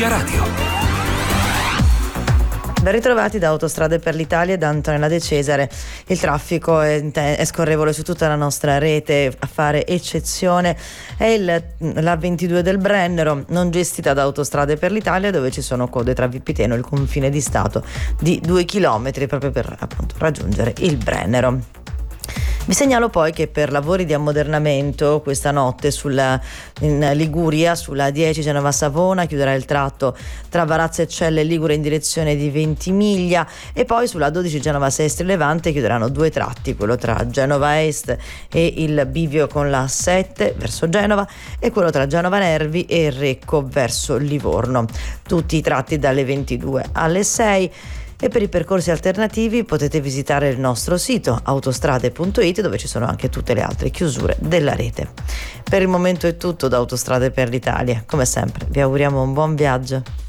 Via Radio. Ben ritrovati da Autostrade per l'Italia e da Antonella De Cesare. Il traffico è scorrevole su tutta la nostra rete, a fare eccezione è la 22 del Brennero, non gestita da Autostrade per l'Italia, dove ci sono code tra Vipiteno e il confine di Stato di 2 chilometri proprio per appunto raggiungere il Brennero. Vi segnalo poi che per lavori di ammodernamento questa notte in Liguria sulla 10 Genova-Savona chiuderà il tratto tra Varazze e Celle Ligure in direzione di Ventimiglia, e poi sulla 12 Genova-Sestri Levante chiuderanno 2 tratti, quello tra Genova Est e il bivio con la 7 verso Genova e quello tra Genova Nervi e Recco verso Livorno, tutti i tratti dalle 22 alle 6. E per i percorsi alternativi potete visitare il nostro sito autostrade.it, dove ci sono anche tutte le altre chiusure della rete. Per il momento è tutto da Autostrade per l'Italia. Come sempre vi auguriamo un buon viaggio.